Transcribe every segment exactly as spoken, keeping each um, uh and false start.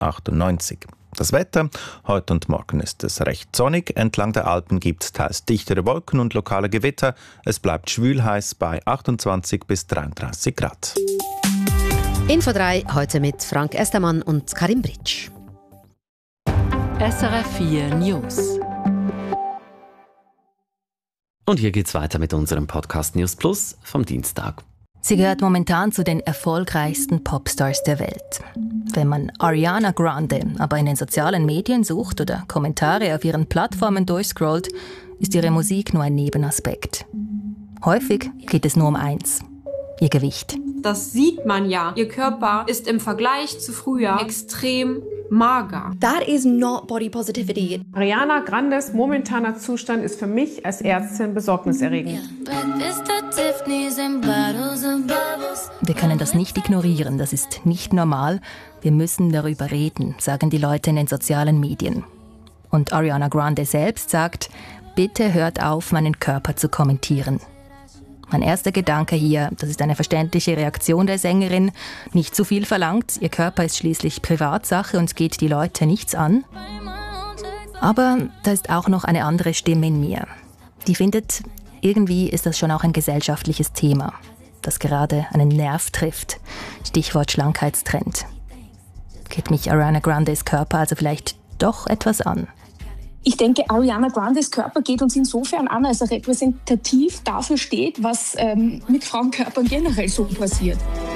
achtundneunzig. Das Wetter: Heute und morgen ist es recht sonnig. Entlang der Alpen gibt es teils dichtere Wolken und lokale Gewitter. Es bleibt schwül heiß bei achtundzwanzig bis dreiunddreißig Grad. Info drei, heute mit Frank Estermann und Karim Britsch. S R F vier News. Und hier geht's weiter mit unserem Podcast News Plus vom Dienstag. Sie gehört momentan zu den erfolgreichsten Popstars der Welt. Wenn man Ariana Grande aber in den sozialen Medien sucht oder Kommentare auf ihren Plattformen durchscrollt, ist ihre Musik nur ein Nebenaspekt. Häufig geht es nur um eins: ihr Gewicht. Das sieht man ja. Ihr Körper ist im Vergleich zu früher extrem mager. That is not body positivity. Ariana Grandes momentaner Zustand ist für mich als Ärztin besorgniserregend. Wir können das nicht ignorieren, das ist nicht normal. Wir müssen darüber reden, sagen die Leute in den sozialen Medien. Und Ariana Grande selbst sagt: Bitte hört auf, meinen Körper zu kommentieren. Mein erster Gedanke hier: Das ist eine verständliche Reaktion der Sängerin. Nicht zu viel verlangt, ihr Körper ist schließlich Privatsache und geht die Leute nichts an. Aber da ist auch noch eine andere Stimme in mir. Die findet, irgendwie ist das schon auch ein gesellschaftliches Thema, das gerade einen Nerv trifft. Stichwort Schlankheitstrend. Geht mich Ariana Grandes Körper also vielleicht doch etwas an? Ich denke, Ariana Grandes Körper geht uns insofern an, als er repräsentativ dafür steht, was ähm, mit Frauenkörpern generell so passiert.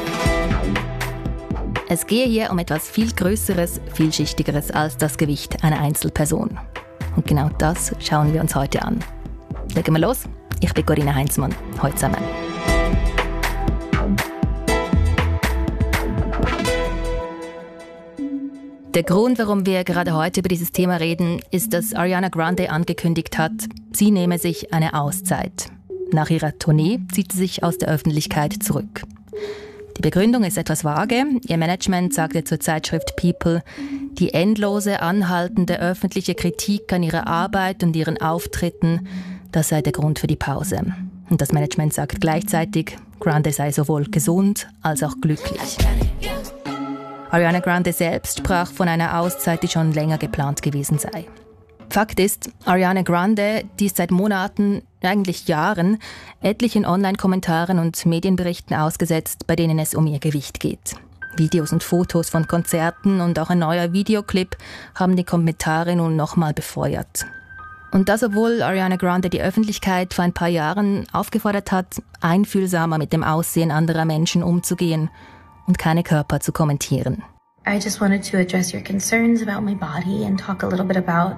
Es gehe hier um etwas viel Größeres, vielschichtigeres als das Gewicht einer Einzelperson. Und genau das schauen wir uns heute an. Legen wir los. Ich bin Corinna Heinzmann. Heute zusammen. Der Grund, warum wir gerade heute über dieses Thema reden, ist, dass Ariana Grande angekündigt hat, sie nehme sich eine Auszeit. Nach ihrer Tournee zieht sie sich aus der Öffentlichkeit zurück. Die Begründung ist etwas vage. Ihr Management sagte zur Zeitschrift People, die endlose, anhaltende öffentliche Kritik an ihrer Arbeit und ihren Auftritten, das sei der Grund für die Pause. Und das Management sagt gleichzeitig, Grande sei sowohl gesund als auch glücklich. Ariana Grande selbst sprach von einer Auszeit, die schon länger geplant gewesen sei. Fakt ist, Ariana Grande, die ist seit Monaten, eigentlich Jahren, etlichen Online-Kommentaren und Medienberichten ausgesetzt, bei denen es um ihr Gewicht geht. Videos und Fotos von Konzerten und auch ein neuer Videoclip haben die Kommentare nun nochmal befeuert. Und das, obwohl Ariana Grande die Öffentlichkeit vor ein paar Jahren aufgefordert hat, einfühlsamer mit dem Aussehen anderer Menschen umzugehen und keine Körper zu kommentieren. I just wanted to address your concerns about my body and talk a little bit about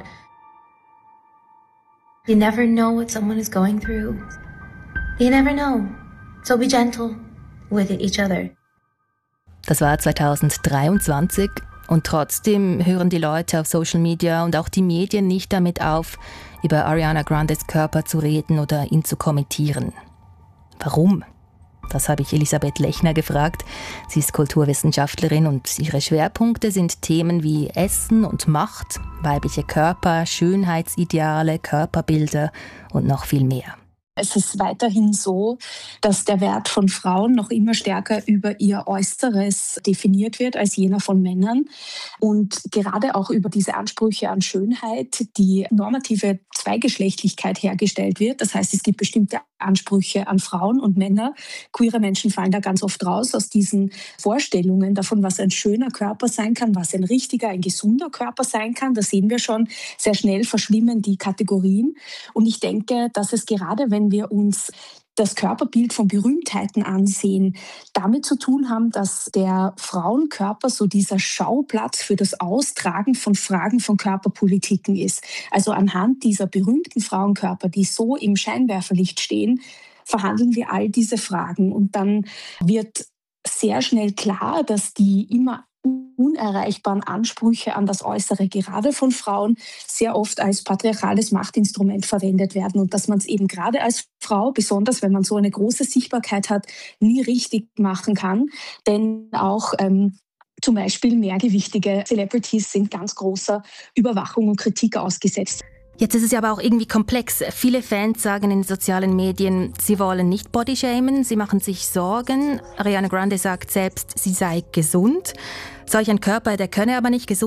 you never know what someone is going through. You never know. So be gentle with each other. Das war zweitausenddreiundzwanzig und trotzdem hören die Leute auf Social Media und auch die Medien nicht damit auf, über Ariana Grandes Körper zu reden oder ihn zu kommentieren. Warum? Das habe ich Elisabeth Lechner gefragt. Sie ist Kulturwissenschaftlerin und ihre Schwerpunkte sind Themen wie Essen und Macht, weibliche Körper, Schönheitsideale, Körperbilder und noch viel mehr. Es ist weiterhin so, dass der Wert von Frauen noch immer stärker über ihr Äußeres definiert wird als jener von Männern. Und gerade auch über diese Ansprüche an Schönheit, die normative Zweigeschlechtlichkeit hergestellt wird. Das heißt, es gibt bestimmte Ansprüche an Frauen und Männer. Queere Menschen fallen da ganz oft raus aus diesen Vorstellungen davon, was ein schöner Körper sein kann, was ein richtiger, ein gesunder Körper sein kann. Da sehen wir schon, sehr schnell verschwimmen die Kategorien. Und ich denke, dass es gerade, wenn wir uns das Körperbild von Berühmtheiten ansehen, damit zu tun haben, dass der Frauenkörper so dieser Schauplatz für das Austragen von Fragen von Körperpolitiken ist. Also anhand dieser berühmten Frauenkörper, die so im Scheinwerferlicht stehen, verhandeln wir all diese Fragen. Und dann wird sehr schnell klar, dass die immer unerreichbaren Ansprüche an das Äußere, gerade von Frauen, sehr oft als patriarchales Machtinstrument verwendet werden und dass man es eben gerade als Frau, besonders wenn man so eine große Sichtbarkeit hat, nie richtig machen kann. Denn auch ähm, zum Beispiel mehrgewichtige Celebrities sind ganz großer Überwachung und Kritik ausgesetzt. Jetzt ist es ja aber auch irgendwie komplex. Viele Fans sagen in den sozialen Medien, sie wollen nicht bodyshamen, sie machen sich Sorgen. Ariana Grande sagt selbst, sie sei gesund. Solch ein Körper, der könne aber nicht gesund